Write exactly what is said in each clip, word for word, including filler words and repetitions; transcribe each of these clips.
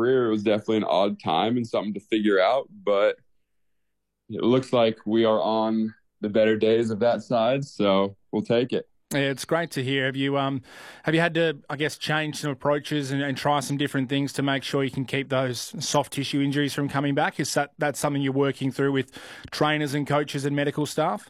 career, it was definitely an odd time and something to figure out. But it looks like we are on the better days of that side, so we'll take it. Yeah, it's great to hear. Have you um, have you had to, I guess, change some approaches and, and try some different things to make sure you can keep those soft tissue injuries from coming back? Is that that's something you're working through with trainers and coaches and medical staff?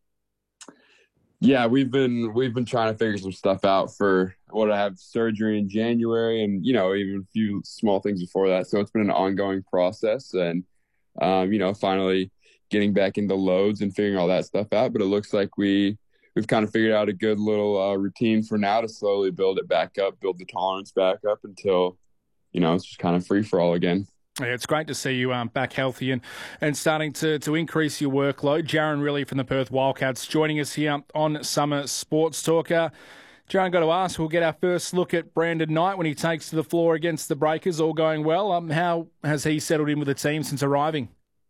Yeah, we've been we've been trying to figure some stuff out for what I have surgery in January, and you know even a few small things before that. So it's been an ongoing process, and um, you know finally getting back into loads and figuring all that stuff out. But it looks like we. We've kind of figured out a good little uh, routine for now to slowly build it back up, build the tolerance back up until, you know, it's just kind of free for all again. Yeah, it's great to see you um, back healthy and, and starting to, to increase your workload. Jaron Riley from the Perth Wildcats joining us here on Summer Sports Talker. Jaron, got to ask, we'll get our first look at Brandon Knight when he takes to the floor against the Breakers, all going well. Um, how has he settled in with the team since arriving?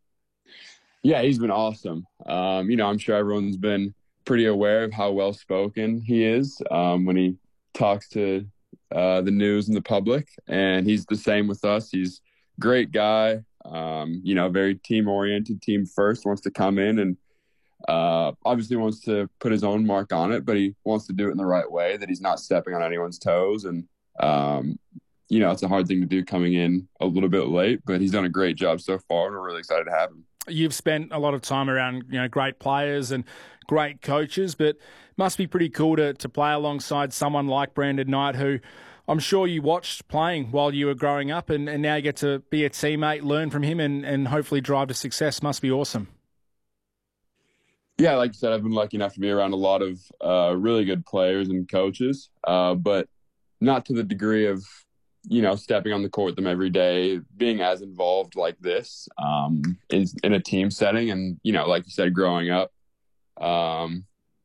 Yeah, he's been awesome. Um, you know, I'm sure everyone's been pretty aware of how well-spoken he is um, when he talks to uh, the news and the public, and he's the same with us. He's a great guy, um, you know, very team-oriented, team-first, wants to come in and uh, obviously wants to put his own mark on it, but he wants to do it in the right way, that he's not stepping on anyone's toes. And, um, you know, it's a hard thing to do coming in a little bit late, but he's done a great job so far, and we're really excited to have him. You've spent a lot of time around, you know, great players and great coaches, but it must be pretty cool to, to play alongside someone like Brandon Knight, who I'm sure you watched playing while you were growing up, and, and now you get to be a teammate, learn from him, and, and hopefully drive to success. Must be awesome. Yeah, like you said, I've been lucky enough to be around a lot of uh, really good players and coaches, uh, but not to the degree of, you know, stepping on the court with them every day, being as involved like this um, in, in a team setting. And, you know, like you said, growing up um,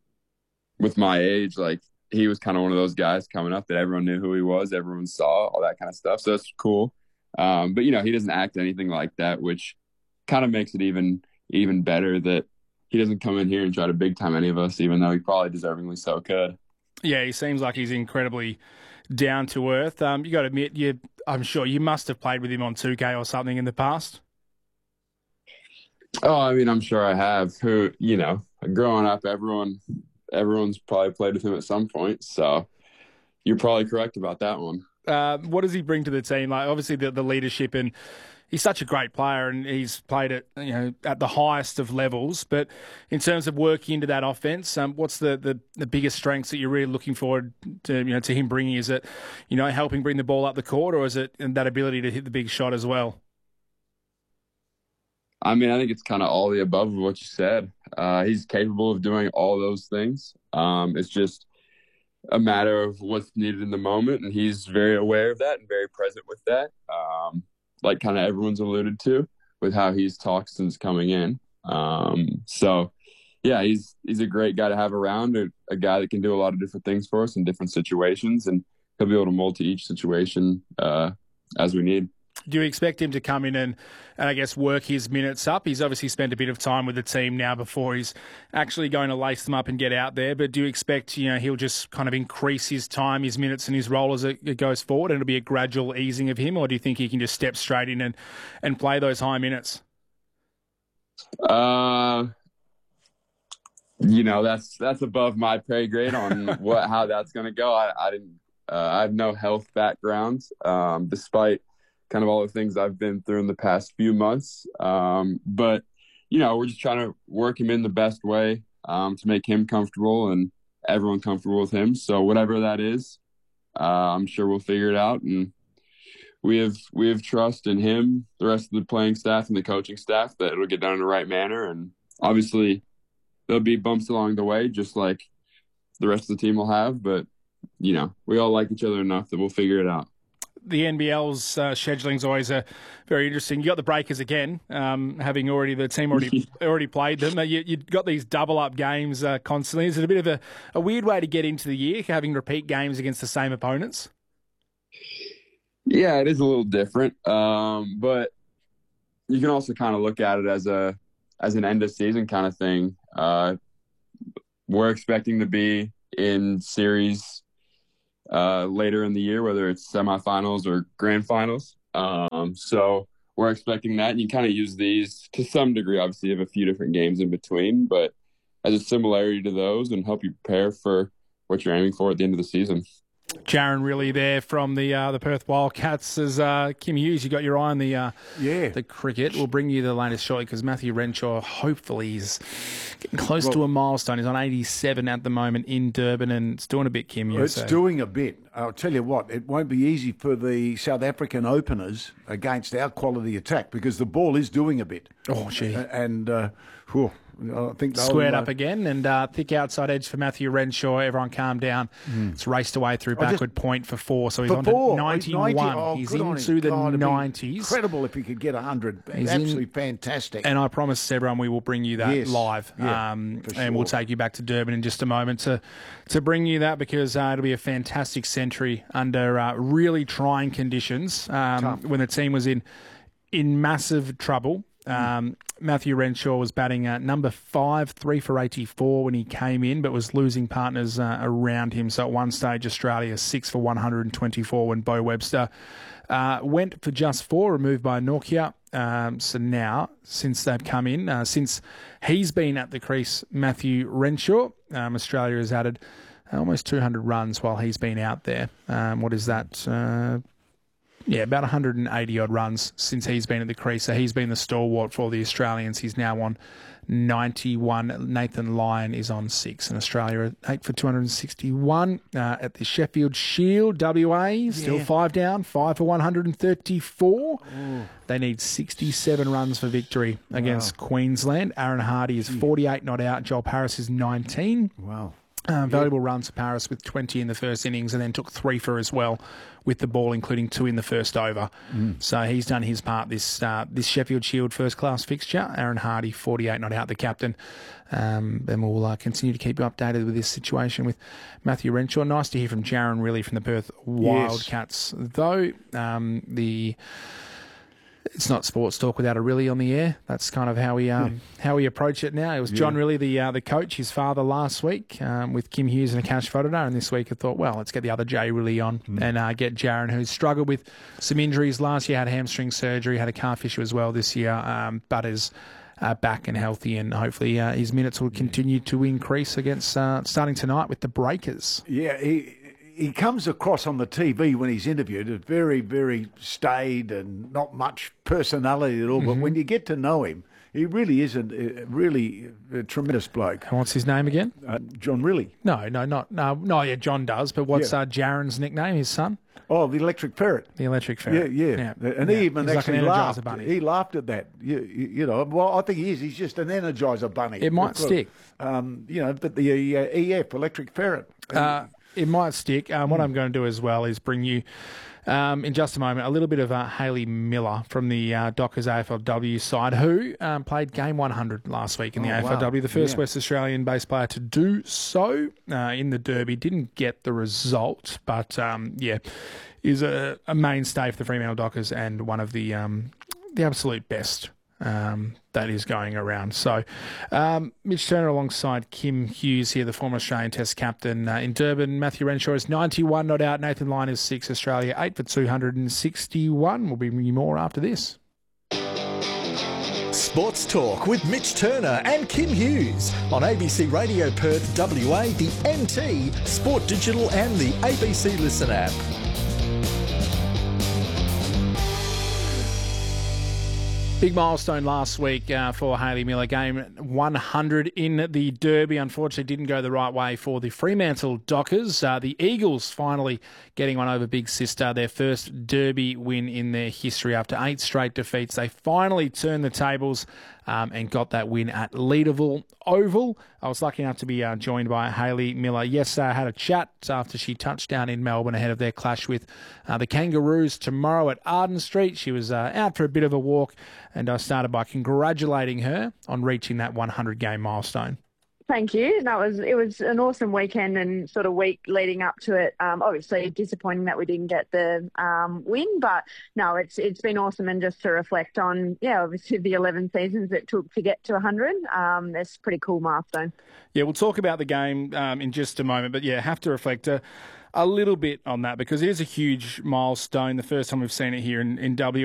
with my age, like he was kind of one of those guys coming up that everyone knew who he was, everyone saw, all that kind of stuff. So it's cool. Um, but, you know, he doesn't act anything like that, which kind of makes it even even better that he doesn't come in here and try to big time any of us, even though he probably deservingly so could. Yeah, he seems like he's incredibly down to earth. Um, you got to admit, you I'm sure you must have played with him on two K or something in the past. Oh, I mean, I'm sure I have. Who, you know, growing up, everyone, everyone's probably played with him at some point. So you're probably correct about that one. Uh, what does he bring to the team? Like, obviously, the, the leadership, and he's such a great player, and he's played at you know at the highest of levels. But in terms of working into that offense, um, what's the, the, the biggest strengths that you're really looking forward to you know to him bringing? Is it you know helping bring the ball up the court, or is it that ability to hit the big shot as well? I mean, I think it's kind of all the above of what you said. Uh, he's capable of doing all those things. Um, it's just a matter of what's needed in the moment, and he's very aware of that and very present with that. Um, like kind of everyone's alluded to with how he's talked since coming in. Um, so, yeah, he's he's a great guy to have around, a, a guy that can do a lot of different things for us in different situations, and he'll be able to mold to each situation uh, as we need. Do you expect him to come in and, and, I guess, work his minutes up? He's obviously spent a bit of time with the team now before he's actually going to lace them up and get out there. But do you expect, you know, he'll just kind of increase his time, his minutes and his role as it, it goes forward, and it'll be a gradual easing of him? Or do you think he can just step straight in and, and play those high minutes? Uh, you know, that's that's above my pay grade on what how that's going to go. I, I didn't. Uh, I have no health background, um, despite kind of all the things I've been through in the past few months. Um, but, you know, we're just trying to work him in the best way um, to make him comfortable and everyone comfortable with him. So whatever that is, uh, I'm sure we'll figure it out. And we have we have trust in him, the rest of the playing staff and the coaching staff, that it'll get done in the right manner. And obviously there'll be bumps along the way, just like the rest of the team will have. But, you know, we all like each other enough that we'll figure it out. The N B L's uh, scheduling is always uh, very interesting. You got the Breakers again, um, having already the team already already played them. You you got these double up games uh, constantly. Is it a bit of a, a weird way to get into the year, having repeat games against the same opponents? Yeah, it is a little different, um, but you can also kind of look at it as a as an end of season kind of thing. Uh, we're expecting to be in series Uh, later in the year, whether it's semifinals or grand finals. Um, so we're expecting that. And you kind of use these to some degree. Obviously, you have a few different games in between, but as a similarity to those and help you prepare for what you're aiming for at the end of the season. Jaron Riley there from the uh, the Perth Wildcats. As uh, Kim Hughes, you got your eye on the uh, yeah. the cricket. We'll bring you the latest shortly because Matthew Renshaw hopefully is getting close well, to a milestone. He's on eighty-seven at the moment in Durban, and it's doing a bit, Kim Hughes. It's so. doing a bit. I'll tell you what, it won't be easy for the South African openers against our quality attack because the ball is doing a bit. Oh, gee. And, uh, whew, I think squared up again, and uh, thick outside edge for Matthew Renshaw. Everyone calm down. Mm. It's raced away through backward just, point for four, so he's on to ninety-one. He's, ninety, oh, he's into the God, nineties. Incredible if he could get one hundred. He's absolutely in, fantastic. And I promise everyone we will bring you that yes. live, yeah, um, sure. and we'll take you back to Durban in just a moment to to bring you that because uh, it'll be a fantastic century under uh, really trying conditions um, when the team was in in massive trouble. Um, Matthew Renshaw was batting uh, number five, three for eighty-four when he came in, but was losing partners uh, around him. So at one stage, Australia six for one hundred twenty-four when Bo Webster uh, went for just four, removed by Nokia. Um, so now, since they've come in, uh, since he's been at the crease, Matthew Renshaw, um, Australia has added almost two hundred runs while he's been out there. Um, what is that? Uh, Yeah, about one hundred eighty odd runs since he's been at the crease. So he's been the stalwart for the Australians. He's now on ninety-one. Nathan Lyon is on six. And Australia at eight for two hundred sixty-one uh, at the Sheffield Shield. W A still yeah. five down, five for one hundred thirty-four. Ooh. They need sixty-seven runs for victory against wow. Queensland. Aaron Hardy is forty-eight not out. Joel Paris is nineteen. Wow. Uh, valuable yeah. runs for Paris with twenty in the first innings and then took three for as well with the ball, including two in the first over. Mm. So he's done his part this uh, this Sheffield Shield first-class fixture. Aaron Hardy, forty-eight not out, the captain. Um, and we'll uh, continue to keep you updated with this situation with Matthew Renshaw. Nice to hear from Jaron Riley from the Perth Wildcats. Yes. Though um, the... It's not sports talk without a Riley on the air. That's kind of how we um, yeah. how we approach it now. It was John yeah. Riley, the uh, the coach, his father last week um, with Kim Hughes and Akash Fotodar, and this week I thought, well, let's get the other Jay Riley on mm. and uh, get Jaron, who's struggled with some injuries last year, had hamstring surgery, had a calf issue as well this year, um, but is uh, back and healthy, and hopefully uh, his minutes will continue to increase against uh, starting tonight with the Breakers. Yeah, he. He comes across on the T V when he's interviewed as very, very staid and not much personality at all. Mm-hmm. But when you get to know him, he really is a, a really a tremendous bloke. And what's his name again? Uh, John Riley. No, no, not no. No, yeah, John does. But what's yeah. uh, Jaron's nickname? His son? Oh, the Electric Ferret. The Electric Ferret. Yeah, yeah. yeah. And yeah. he even He's actually like laughed. Bunny. He laughed at that. You, you, you know, well, I think he is. He's just an Energizer bunny. It might stick. Um, you know, but the uh, E F, Electric Ferret. Uh, It might stick. Um, what mm. I'm going to do as well is bring you, um, in just a moment, a little bit of uh, Hayley Miller from the uh, Dockers A F L W side, who um, played game one hundred last week in the oh, A F L W, wow. the first yeah. West Australian-based player to do so uh, in the Derby. Didn't get the result, but um, yeah, is a, a mainstay for the Fremantle Dockers and one of the um, the absolute best Um, that is going around. So, um, Mitch Turner alongside Kim Hughes here, the former Australian Test captain uh, in Durban. Matthew Renshaw is ninety-one not out. Nathan Lyon is six. Australia eight for two hundred sixty-one. We'll bring you more after this. Sports Talk with Mitch Turner and Kim Hughes on A B C Radio Perth W A, the N T, Sport Digital and the A B C Listen app. Big milestone last week uh, for Hayley Miller. Game one hundred in the Derby. Unfortunately, didn't go the right way for the Fremantle Dockers. Uh, the Eagles finally getting one over Big Sister, their first Derby win in their history after eight straight defeats. They finally turned the tables um, and got that win at Leederville Oval. I was lucky enough to be uh, joined by Hayley Miller yesterday. I had a chat after she touched down in Melbourne ahead of their clash with uh, the Kangaroos tomorrow at Arden Street. She was uh, out for a bit of a walk, and I started by congratulating her on reaching that one hundred game milestone. Thank you. That was it was an awesome weekend and sort of week leading up to it. Um, obviously disappointing that we didn't get the um, win, but no, it's it's been awesome, and just to reflect on, yeah, obviously the eleven seasons it took to get to one hundred. Um, that's a pretty cool milestone. Yeah, we'll talk about the game um, in just a moment, but yeah, have to reflect. Uh, a little bit on that because it is a huge milestone. The first time we've seen it here in, in W.